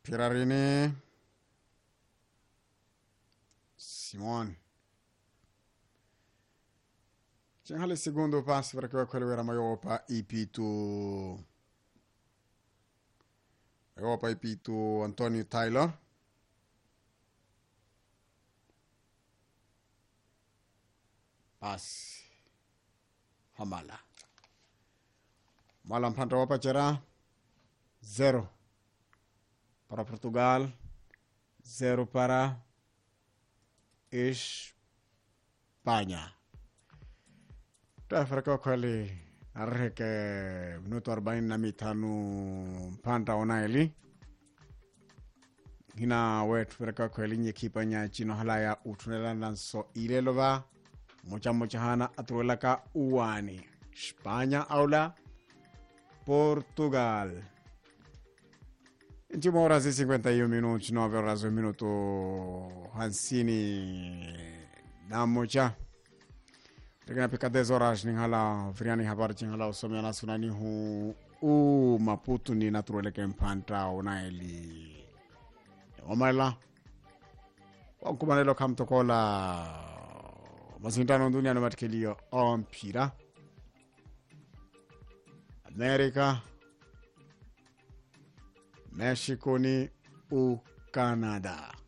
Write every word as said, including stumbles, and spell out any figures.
Pirarini Simon C'è secondo passo perché quello era Maiopa Ipitu Maiopa Ipitu Antonio Taylor Pass Hamala Malam Pantopa c'era zero para Portugal, zero para Espanha. Tafrika kweli arreke minuto arobaini na mitano panda onaili hina wetu frika kweli nyekipa nya chino halaya utunela nanso ilelova mocha mocha hana atuelaka uwani Espanya aula Portugal. Última horas e cinquenta e um minutos, nove horas e um minuto Hansini na moja. Tegena pika dez horas ni hala vriani habari hala usomea na sunani hu u Maputo ni natureleke mpanta unaili. Omaila. Wakumanelo kamtokola masindano dunia no matkilio ompira. America Mexico ni u Canada.